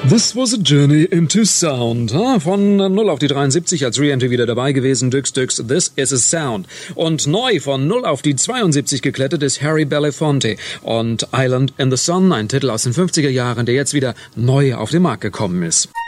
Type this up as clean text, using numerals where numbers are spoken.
This was a journey into sound. Von 0 auf die 73 als Re-Entry wieder dabei gewesen. Dux, This is a Sound. Und neu von 0 auf die 72 geklettert ist Harry Belafonte. Und Island in the Sun, ein Titel aus den 50er Jahren, der jetzt wieder neu auf den Markt gekommen ist.